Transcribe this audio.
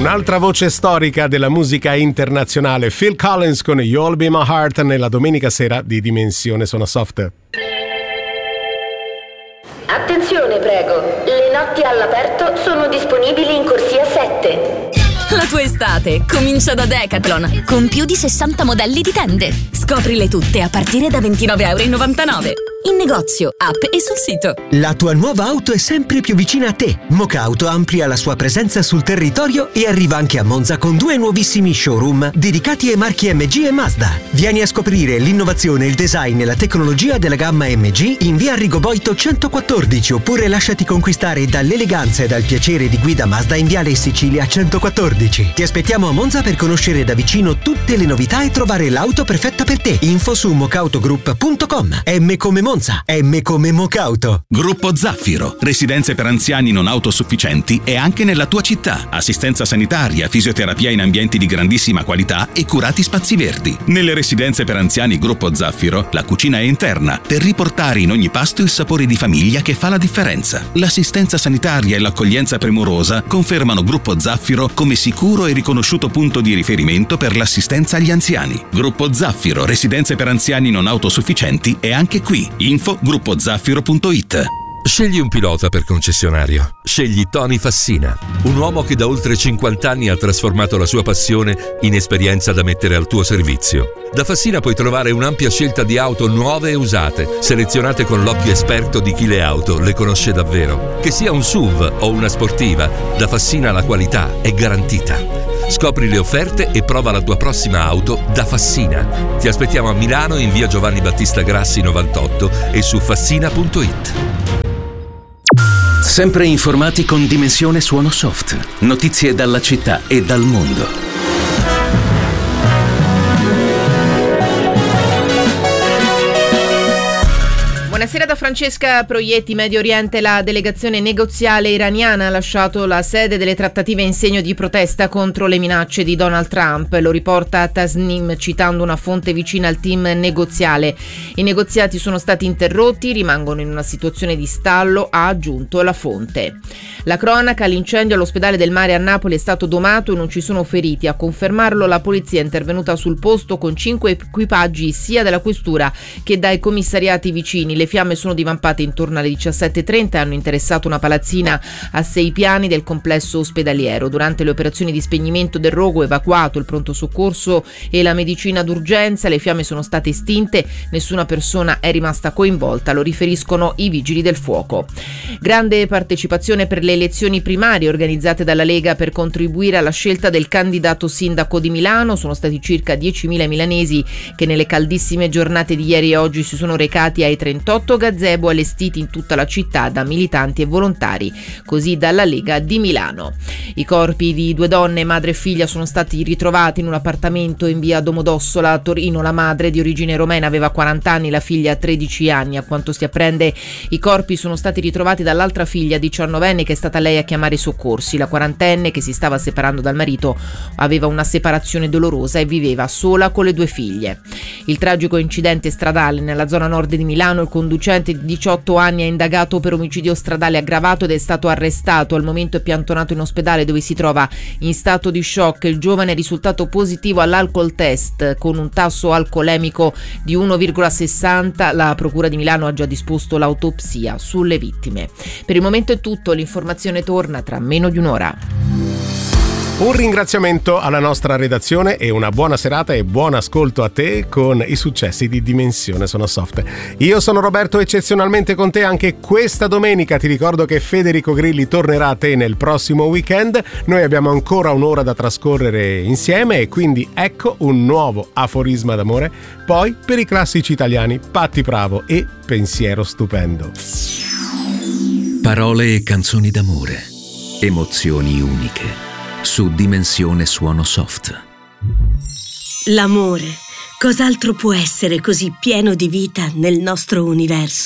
Un'altra voce storica della musica internazionale, Phil Collins con You'll Be My Heart nella domenica sera di Dimensione Suona Soft. Attenzione prego, le notti all'aperto sono disponibili in corsia 7. La tua estate comincia da Decathlon, con più di 60 modelli di tende. Scoprile tutte a partire da €29,99. In negozio, app e sul sito. La tua nuova auto è sempre più vicina a te. Mocauto amplia la sua presenza sul territorio e arriva anche a Monza con 2 nuovissimi showroom dedicati ai marchi MG e Mazda. Vieni a scoprire l'innovazione, il design e la tecnologia della gamma MG in via Arrigo Boito 114, oppure lasciati conquistare dall'eleganza e dal piacere di guida Mazda in viale Sicilia 114. Ti aspettiamo a Monza per conoscere da vicino tutte le novità e trovare l'auto perfetta per te. Info su mocautogroup.com. M come Monza, M come Mocauto. Gruppo Zaffiro, residenze per anziani non autosufficienti e anche nella tua città. Assistenza sanitaria, fisioterapia in ambienti di grandissima qualità e curati spazi verdi. Nelle residenze per anziani Gruppo Zaffiro, la cucina è interna per riportare in ogni pasto il sapore di famiglia che fa la differenza. L'assistenza sanitaria e l'accoglienza premurosa confermano Gruppo Zaffiro come sicuro e riconosciuto punto di riferimento per l'assistenza agli anziani. Gruppo Zaffiro, residenze per anziani non autosufficienti è anche qui. Info gruppozaffiro.it. Scegli un pilota per concessionario. Scegli Tony Fassina, un uomo che da oltre 50 anni ha trasformato la sua passione in esperienza da mettere al tuo servizio. Da Fassina puoi trovare un'ampia scelta di auto nuove e usate, selezionate con l'occhio esperto di chi le auto le conosce davvero. Che sia un SUV o una sportiva, da Fassina la qualità è garantita. Scopri le offerte e prova la tua prossima auto da Fassina. Ti aspettiamo a Milano in via Giovanni Battista Grassi 98 e su fassina.it. Sempre informati con Dimensione Suono Soft. Notizie dalla città e dal mondo. Buonasera da Francesca Proietti. Medio Oriente, la delegazione negoziale iraniana ha lasciato la sede delle trattative in segno di protesta contro le minacce di Donald Trump. Lo riporta Tasnim citando una fonte vicina al team negoziale. I negoziati sono stati interrotti, rimangono in una situazione di stallo, ha aggiunto la fonte. La cronaca: l'incendio all'ospedale del Mare a Napoli è stato domato e non ci sono feriti. A confermarlo la polizia è intervenuta sul posto con 5 equipaggi sia della questura che dai commissariati vicini. Le fiamme sono divampate intorno alle 17:30 e hanno interessato una palazzina a 6 piani del complesso ospedaliero. Durante le operazioni di spegnimento del rogo, evacuato il pronto soccorso e la medicina d'urgenza, le fiamme sono state estinte, nessuna persona è rimasta coinvolta, lo riferiscono i vigili del fuoco. Grande partecipazione per le elezioni primarie organizzate dalla Lega per contribuire alla scelta del candidato sindaco di Milano. Sono stati circa 10.000 milanesi che nelle caldissime giornate di ieri e oggi si sono recati ai 38 gazebo allestiti in tutta la città da militanti e volontari, così dalla Lega di Milano. I corpi di 2 donne, madre e figlia, sono stati ritrovati in un appartamento in via Domodossola a Torino. La madre, di origine romena, aveva 40 anni, la figlia 13 anni. A quanto si apprende, i corpi sono stati ritrovati dall'altra figlia 19enne che è stata lei a chiamare i soccorsi. La 40enne, che si stava separando dal marito, aveva una separazione dolorosa e viveva sola con le 2 figlie. Il tragico incidente stradale nella zona nord di Milano: il conducente di 18 anni è indagato per omicidio stradale aggravato ed è stato arrestato. Al momento è piantonato in ospedale, dove si trova in stato di shock. Il giovane è risultato positivo all'alcol test con un tasso alcolemico di 1,60. La Procura di Milano ha già disposto l'autopsia sulle vittime. Per il momento è tutto, l'informazione torna tra meno di un'ora. Un ringraziamento alla nostra redazione e una buona serata e buon ascolto a te con i successi di Dimensione Suono Soft. Io sono Roberto, eccezionalmente con te anche questa domenica. Ti ricordo che Federico Grilli tornerà a te nel prossimo weekend. Noi abbiamo ancora un'ora da trascorrere insieme e quindi ecco un nuovo aforisma d'amore. Poi per i classici italiani Patti Bravo e Pensiero Stupendo. Parole e canzoni d'amore, emozioni uniche. Su Dimensione Suono Soft. L'amore, cos'altro può essere così pieno di vita nel nostro universo?